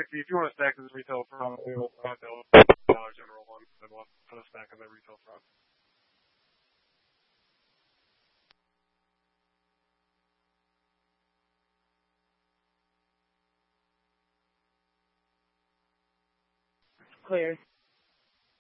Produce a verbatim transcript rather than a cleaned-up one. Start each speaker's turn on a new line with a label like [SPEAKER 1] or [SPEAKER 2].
[SPEAKER 1] sixty. If you want to stack this retail front, we'll find the Dollar General one. Then we'll put a stack on the retail front.
[SPEAKER 2] Clear.